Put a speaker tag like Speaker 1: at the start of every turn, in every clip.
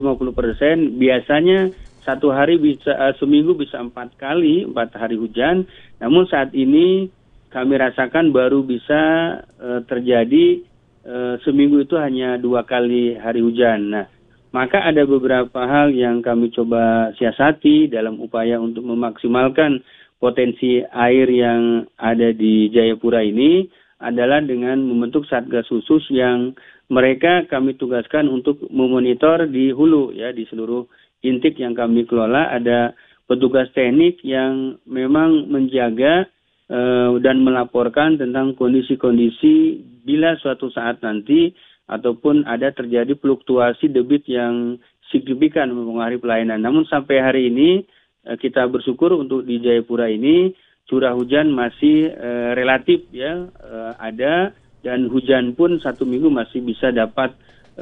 Speaker 1: 50%. Biasanya seminggu bisa 4 hari hujan. Namun saat ini kami rasakan baru bisa terjadi seminggu itu hanya 2 kali hari hujan. Nah, maka ada beberapa hal yang kami coba siasati dalam upaya untuk memaksimalkan potensi air yang ada di Jayapura ini adalah dengan membentuk satgas khusus yang mereka kami tugaskan untuk memonitor di hulu ya, di seluruh intik yang kami kelola. Ada petugas teknik yang memang menjaga dan melaporkan tentang kondisi-kondisi bila suatu saat nanti ataupun ada terjadi fluktuasi debit yang signifikan mempengaruhi pelayanan. Namun sampai hari ini kita bersyukur untuk di Jayapura ini curah hujan masih relatif ya ada, dan hujan pun 1 minggu masih bisa dapat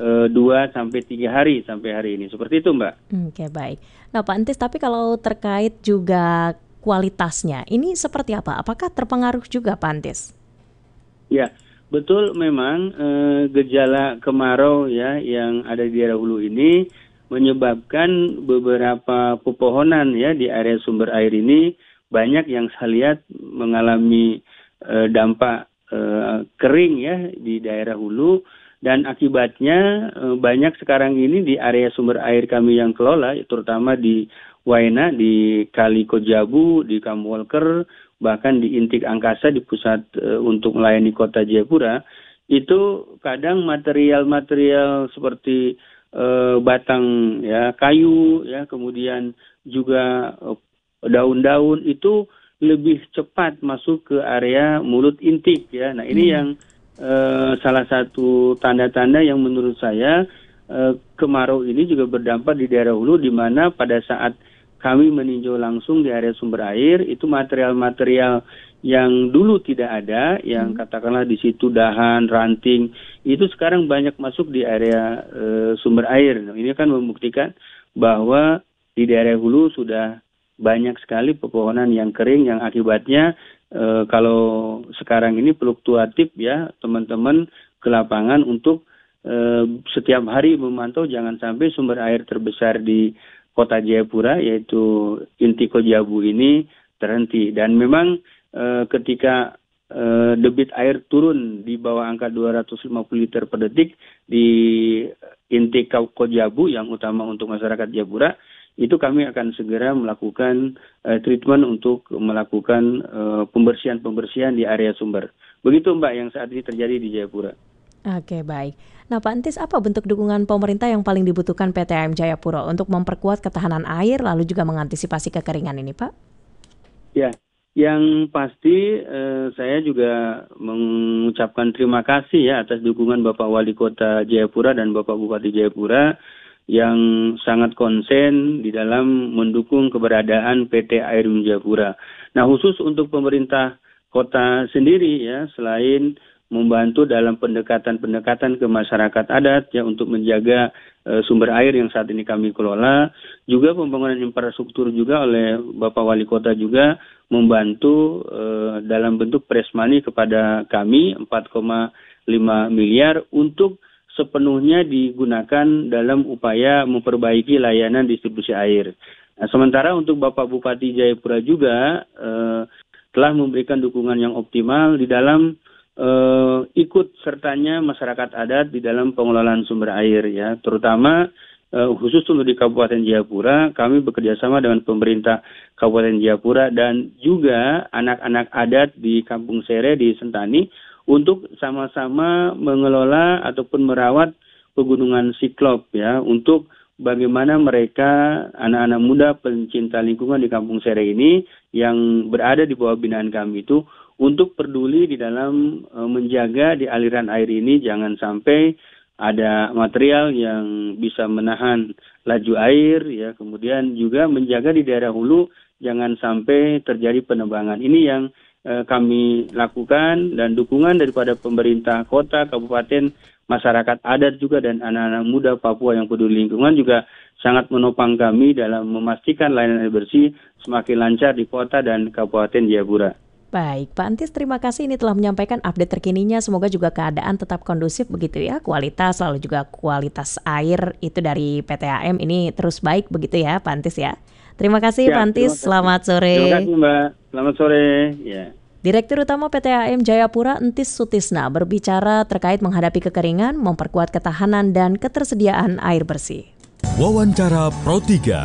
Speaker 1: 2-3 hari sampai hari ini. Seperti itu, Mbak.
Speaker 2: Oke, baik. Nah, Pak Entis, tapi kalau terkait juga kualitasnya, ini seperti apa? Apakah terpengaruh juga, Pak Entis?
Speaker 1: Ya, betul, memang gejala kemarau ya yang ada di daerah hulu ini menyebabkan beberapa pepohonan ya di area sumber air ini banyak yang saya lihat mengalami dampak kering ya di daerah hulu, dan akibatnya banyak sekarang ini di area sumber air kami yang kelola, terutama di Waena, di Kali Kojabu, di Kamwolker, bahkan di Intik Angkasa di pusat untuk melayani kota Jayapura, itu kadang material-material seperti batang ya kayu ya, kemudian juga daun-daun itu lebih cepat masuk ke area mulut intik ya. Nah, ini yang salah satu tanda-tanda yang menurut saya kemarau ini juga berdampak di daerah hulu, di mana pada saat kami meninjau langsung di area sumber air, itu material-material yang dulu tidak ada, yang katakanlah di situ dahan, ranting, itu sekarang banyak masuk di area sumber air. Nah, ini kan membuktikan bahwa di daerah hulu sudah banyak sekali pepohonan yang kering, yang akibatnya kalau sekarang ini fluktuatif ya, teman-teman ke lapangan untuk setiap hari memantau jangan sampai sumber air terbesar di kota Jayapura yaitu Inti Kojabu ini terhenti. Dan memang ketika debit air turun di bawah angka 250 liter per detik di Inti Kojabu yang utama untuk masyarakat Jayapura, itu kami akan segera melakukan treatment untuk melakukan pembersihan di area sumber. Begitu, Mbak, yang saat ini terjadi di Jayapura.
Speaker 2: Oke, baik. Nah, Pak Entis, apa bentuk dukungan pemerintah yang paling dibutuhkan PT AIM Jayapura untuk memperkuat ketahanan air lalu juga mengantisipasi kekeringan ini, Pak?
Speaker 1: Ya, yang pasti saya juga mengucapkan terima kasih ya atas dukungan Bapak Wali Kota Jayapura dan Bapak Bupati Jayapura yang sangat konsen di dalam mendukung keberadaan PT AIM Jayapura. Nah, khusus untuk pemerintah kota sendiri ya, selain membantu dalam pendekatan-pendekatan ke masyarakat adat ya untuk menjaga sumber air yang saat ini kami kelola, juga pembangunan infrastruktur juga oleh Bapak Wali Kota juga membantu dalam bentuk press money kepada kami 4,5 miliar untuk sepenuhnya digunakan dalam upaya memperbaiki layanan distribusi air. Nah, sementara untuk Bapak Bupati Jayapura juga telah memberikan dukungan yang optimal di dalam ikut sertanya masyarakat adat di dalam pengelolaan sumber air ya, terutama khusus untuk di Kabupaten Jayapura, kami bekerjasama dengan pemerintah Kabupaten Jayapura dan juga anak-anak adat di Kampung Sere di Sentani untuk sama-sama mengelola ataupun merawat pegunungan Siklop ya, untuk bagaimana mereka anak-anak muda pencinta lingkungan di Kampung Sere ini yang berada di bawah binaan kami itu untuk peduli di dalam menjaga di aliran air ini jangan sampai ada material yang bisa menahan laju air ya, kemudian juga menjaga di daerah hulu jangan sampai terjadi penebangan. Ini yang kami lakukan, dan dukungan daripada pemerintah kota, kabupaten, masyarakat adat juga dan anak-anak muda Papua yang peduli lingkungan juga sangat menopang kami dalam memastikan layanan air bersih semakin lancar di kota dan Kabupaten Jayapura.
Speaker 2: Baik, Pak Antis, terima kasih ini telah menyampaikan update terkininya. Semoga juga keadaan tetap kondusif begitu ya, kualitas lalu juga kualitas air itu dari PTAM ini terus baik begitu ya, Pak Antis ya. Terima kasih Pak
Speaker 1: Ya, terima
Speaker 2: Antis,
Speaker 1: kasih.
Speaker 2: selamat
Speaker 1: Terima
Speaker 2: sore.
Speaker 1: kasih Mbak. Selamat sore. Ya.
Speaker 2: Direktur Utama PTAM Jayapura Entis Sutisna berbicara terkait menghadapi kekeringan, memperkuat ketahanan dan ketersediaan air bersih.
Speaker 3: Wawancara Pro 3.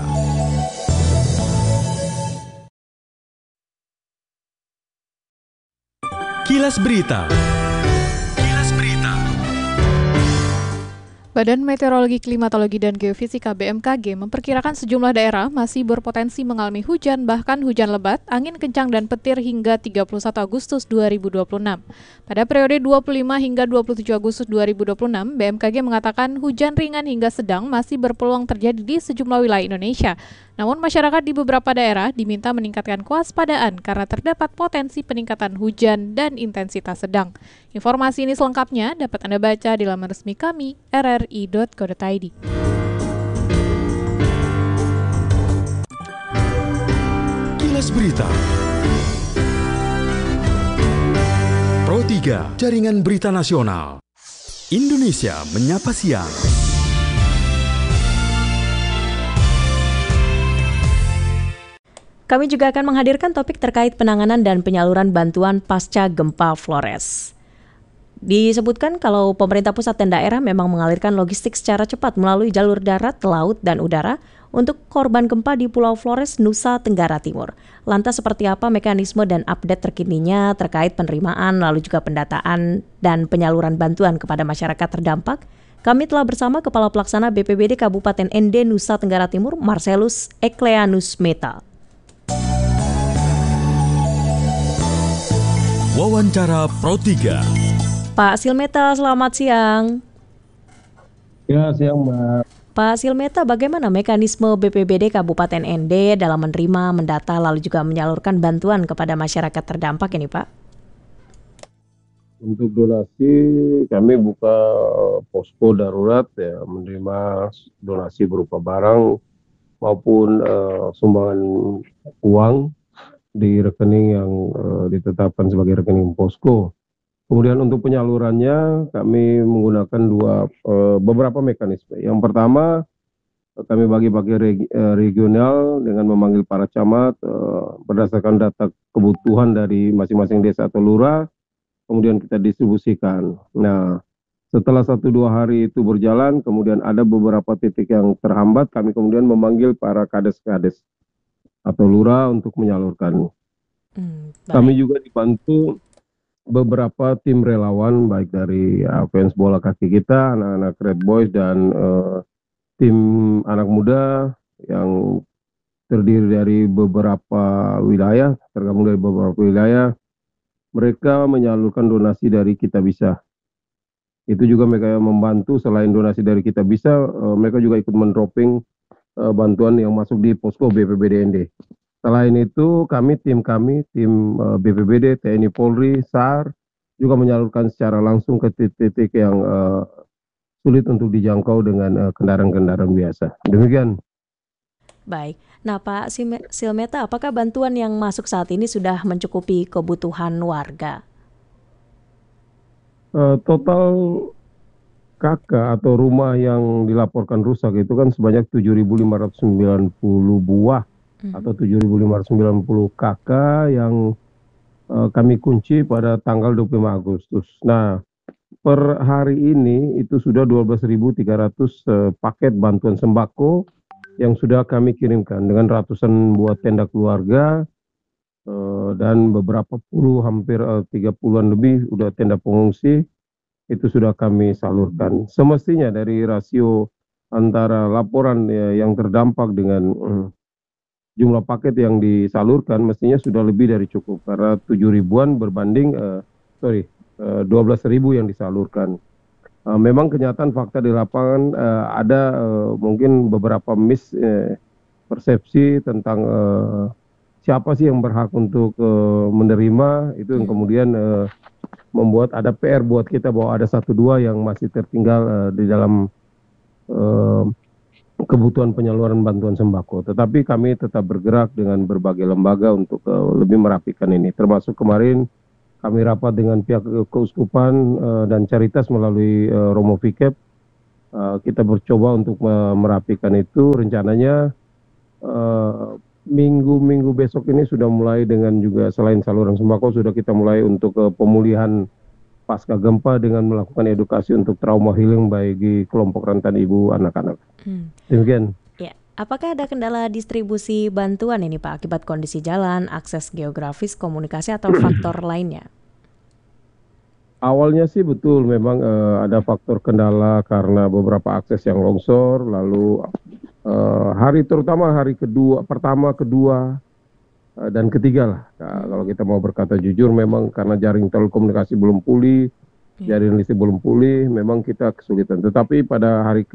Speaker 3: Kilas Berita.
Speaker 4: Badan Meteorologi, Klimatologi, dan Geofisika BMKG memperkirakan sejumlah daerah masih berpotensi mengalami hujan, bahkan hujan lebat, angin kencang dan petir hingga 31 Agustus 2026. Pada periode 25 hingga 27 Agustus 2026, BMKG mengatakan hujan ringan hingga sedang masih berpeluang terjadi di sejumlah wilayah Indonesia. Namun masyarakat di beberapa daerah diminta meningkatkan kewaspadaan karena terdapat potensi peningkatan hujan dan intensitas sedang. Informasi ini selengkapnya dapat Anda baca di laman resmi kami, rri.co.id.
Speaker 3: Kilas Berita. Pro 3, Jaringan Berita Nasional. Indonesia Menyapa Siang.
Speaker 2: Kami juga akan menghadirkan topik terkait penanganan dan penyaluran bantuan pasca gempa Flores. Disebutkan kalau pemerintah pusat dan daerah memang mengalirkan logistik secara cepat melalui jalur darat, laut, dan udara untuk korban gempa di Pulau Flores, Nusa Tenggara Timur. Lantas seperti apa mekanisme dan update terkininya terkait penerimaan lalu juga pendataan dan penyaluran bantuan kepada masyarakat terdampak? Kami telah bersama Kepala Pelaksana BPBD Kabupaten ND Nusa Tenggara Timur, Marcelus Ekleanus Meta.
Speaker 3: Wawancara Pro 3.
Speaker 2: Pak Silmeta, selamat siang.
Speaker 5: Ya, siang Mbak.
Speaker 2: Pak Silmeta, bagaimana mekanisme BPBD Kabupaten ND dalam menerima, mendata, lalu juga menyalurkan bantuan kepada masyarakat terdampak ini, Pak?
Speaker 5: Untuk donasi, kami buka posko darurat ya, menerima donasi berupa barang maupun sumbangan uang di rekening yang ditetapkan sebagai rekening posko. Kemudian untuk penyalurannya kami menggunakan beberapa mekanisme. Yang pertama, kami bagi-bagi regional dengan memanggil para camat berdasarkan data kebutuhan dari masing-masing desa atau lurah, kemudian kita distribusikan. Nah, setelah 1-2 hari itu berjalan, kemudian ada beberapa titik yang terhambat, kami kemudian memanggil para kades-kades atau lurah untuk menyalurkan. Kami juga dibantu beberapa tim relawan baik dari fans bola kaki kita, anak-anak Red Boys dan tim anak muda yang terdiri dari beberapa wilayah, tergabung dari beberapa wilayah. Mereka menyalurkan donasi dari Kita Bisa. Itu juga mereka membantu, selain donasi dari Kita Bisa, mereka juga ikut mendroping bantuan yang masuk di posko BPBD ND. Selain itu, tim BPBD, TNI Polri, SAR juga menyalurkan secara langsung ke titik-titik yang sulit untuk dijangkau dengan kendaraan-kendaraan biasa. Demikian.
Speaker 2: Baik. Nah, Pak Silmeta, apakah bantuan yang masuk saat ini sudah mencukupi kebutuhan warga?
Speaker 5: Total KK atau rumah yang dilaporkan rusak itu kan sebanyak 7.590 buah atau 7.590 KK yang kami kunci pada tanggal 25 Agustus. Nah, per hari ini itu sudah 12.300 paket bantuan sembako yang sudah kami kirimkan dengan ratusan buah tenda keluarga dan beberapa puluh, hampir 30-an lebih udah tenda pengungsi itu sudah kami salurkan. Semestinya dari rasio antara laporan yang terdampak dengan jumlah paket yang disalurkan mestinya sudah lebih dari cukup karena 7.000-an berbanding 12.000 yang disalurkan. Memang kenyataan fakta di lapangan ada mungkin beberapa persepsi tentang siapa sih yang berhak untuk menerima, itu yang kemudian membuat ada PR buat kita bahwa ada 1-2 yang masih tertinggal di dalam kebutuhan penyaluran bantuan sembako. Tetapi kami tetap bergerak dengan berbagai lembaga untuk lebih merapikan ini. Termasuk kemarin kami rapat dengan pihak keuskupan dan Caritas melalui Romo Fikep. Kita bercoba untuk merapikan itu. Rencananya minggu-minggu besok ini sudah mulai dengan juga selain saluran sembako sudah kita mulai untuk pemulihan pasca gempa dengan melakukan edukasi untuk trauma healing bagi kelompok rentan ibu anak-anak. Demikian.
Speaker 2: Ya, apakah ada kendala distribusi bantuan ini Pak akibat kondisi jalan, akses geografis, komunikasi atau faktor lainnya?
Speaker 5: Awalnya sih betul memang ada faktor kendala karena beberapa akses yang longsor, lalu terutama hari pertama, kedua dan ketiga lah. Nah, kalau kita mau berkata jujur memang karena jaring telekomunikasi belum pulih, jaring listrik belum pulih, memang kita kesulitan. Tetapi pada hari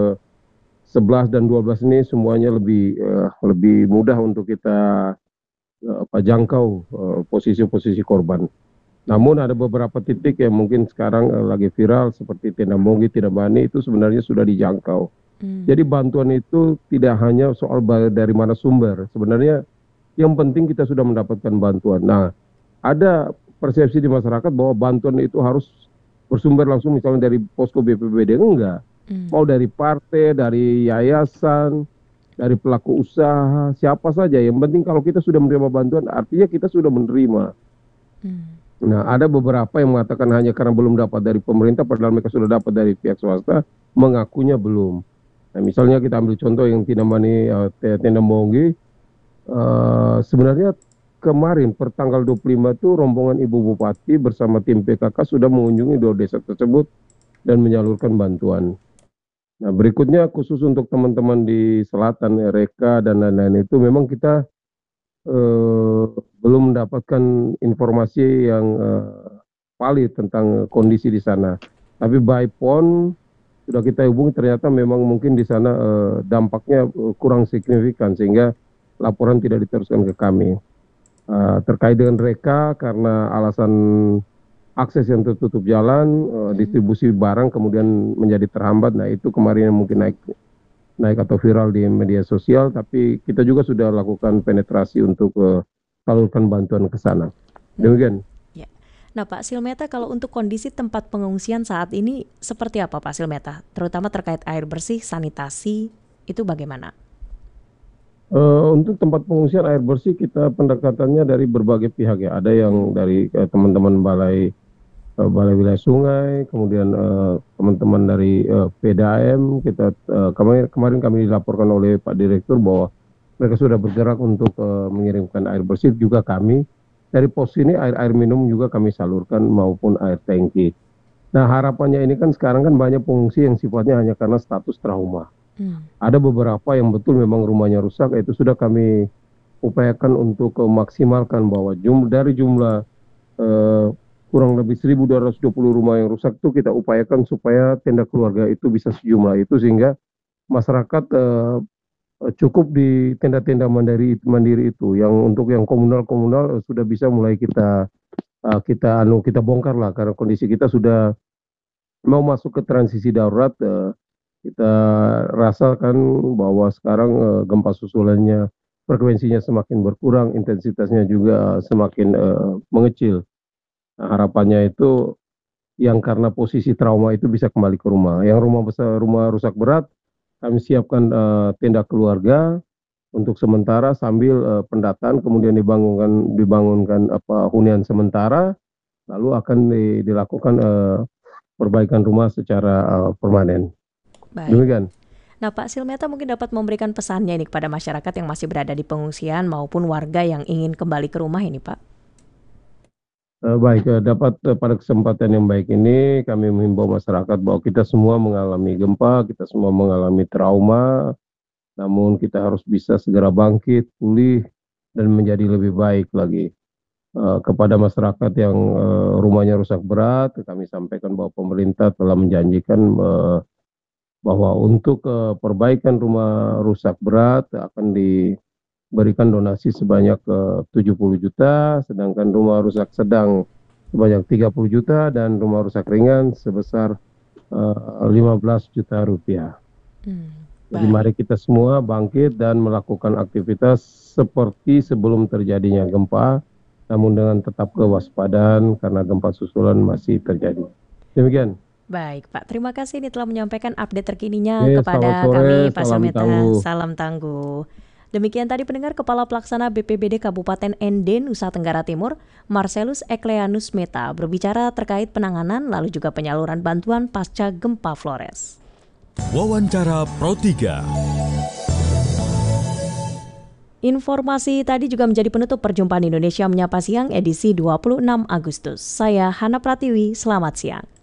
Speaker 5: ke-11 dan 12 ini semuanya lebih mudah untuk kita jangkau posisi-posisi korban. Namun ada beberapa titik yang mungkin sekarang lagi viral seperti Tenda Monggi, Tenda Bani itu sebenarnya sudah dijangkau. Jadi bantuan itu tidak hanya soal dari mana sumber. Sebenarnya yang penting kita sudah mendapatkan bantuan. Nah, ada persepsi di masyarakat bahwa bantuan itu harus bersumber langsung misalnya dari posko BPBD. Enggak. Mau dari partai, dari yayasan, dari pelaku usaha, siapa saja. Yang penting kalau kita sudah menerima bantuan, artinya kita sudah menerima. Nah, ada beberapa yang mengatakan hanya karena belum dapat dari pemerintah, padahal mereka sudah dapat dari pihak swasta, mengakunya belum. Nah, misalnya kita ambil contoh yang Tenda Monggi, sebenarnya kemarin pertanggal 25 itu rombongan Ibu Bupati bersama tim PKK sudah mengunjungi 2 desa tersebut dan menyalurkan bantuan. Nah, berikutnya khusus untuk teman-teman di selatan, Reka dan lain-lain itu memang kita belum mendapatkan informasi yang valid tentang kondisi di sana. Tapi by phone sudah kita hubungi, ternyata memang mungkin di sana dampaknya kurang signifikan sehingga laporan tidak diteruskan ke kami. Terkait dengan Reka karena alasan akses yang tertutup jalan, distribusi barang kemudian menjadi terhambat. Nah, itu kemarin yang mungkin naik atau viral di media sosial, tapi kita juga sudah lakukan penetrasi untuk salurkan bantuan ke sana. Demikian.
Speaker 2: Ya. Nah, Pak Silmeta, kalau untuk kondisi tempat pengungsian saat ini seperti apa Pak Silmeta? Terutama terkait air bersih, sanitasi, itu bagaimana?
Speaker 5: Untuk tempat pengungsian air bersih kita pendekatannya dari berbagai pihak ya. Ada yang dari teman-teman balai wilayah sungai, kemudian teman-teman dari PDAM. Kita kemarin kami dilaporkan oleh Pak Direktur bahwa mereka sudah bergerak untuk mengirimkan air bersih. Juga kami dari pos ini air minum juga kami salurkan maupun air tangki. Nah, harapannya ini kan sekarang kan banyak pengungsi yang sifatnya hanya karena status trauma. Ada beberapa yang betul memang rumahnya rusak, itu sudah kami upayakan untuk memaksimalkan bahwa dari jumlah kurang lebih 1.220 rumah yang rusak itu kita upayakan supaya tenda keluarga itu bisa sejumlah itu sehingga masyarakat cukup di tenda-tenda mandiri itu. Yang untuk yang komunal sudah bisa mulai kita bongkar lah karena kondisi kita sudah mau masuk ke transisi darurat. Kita rasakan bahwa sekarang gempa susulannya frekuensinya semakin berkurang, intensitasnya juga semakin mengecil. Nah, harapannya itu yang karena posisi trauma itu bisa kembali ke rumah. Yang rumah rusak berat, kami siapkan tenda keluarga untuk sementara sambil pendataan, kemudian dibangunkan hunian sementara, lalu akan dilakukan perbaikan rumah secara permanen.
Speaker 2: Baik.
Speaker 5: Demikian.
Speaker 2: Nah, Pak Silmeta mungkin dapat memberikan pesannya ini kepada masyarakat yang masih berada di pengungsian maupun warga yang ingin kembali ke rumah ini, Pak.
Speaker 5: Baik, dapat pada kesempatan yang baik ini kami menghimbau masyarakat bahwa kita semua mengalami gempa, kita semua mengalami trauma, namun kita harus bisa segera bangkit, pulih, dan menjadi lebih baik lagi. Kepada masyarakat yang rumahnya rusak berat, kami sampaikan bahwa pemerintah telah menjanjikan bahwa untuk perbaikan rumah rusak berat akan diberikan donasi sebanyak 70 juta, sedangkan rumah rusak sedang sebanyak 30 juta dan rumah rusak ringan sebesar 15 juta rupiah. Jadi mari kita semua bangkit dan melakukan aktivitas seperti sebelum terjadinya gempa, namun dengan tetap kewaspadaan karena gempa susulan masih terjadi. Demikian.
Speaker 2: Baik Pak, terima kasih ini telah menyampaikan update terkininya
Speaker 5: Oke,
Speaker 2: kepada
Speaker 5: selamat sore,
Speaker 2: kami Pak
Speaker 5: salam
Speaker 2: Sameta.
Speaker 5: tangguh.
Speaker 2: Salam tangguh. Demikian tadi pendengar Kepala Pelaksana BPBD Kabupaten Ende, Nusa Tenggara Timur, Marcelus Ekleanus Meta berbicara terkait penanganan lalu juga penyaluran bantuan pasca gempa Flores.
Speaker 3: Wawancara Pro 3.
Speaker 2: Informasi tadi juga menjadi penutup perjumpaan Indonesia Menyapa Siang edisi 26 Agustus. Saya Hana Pratiwi, selamat siang.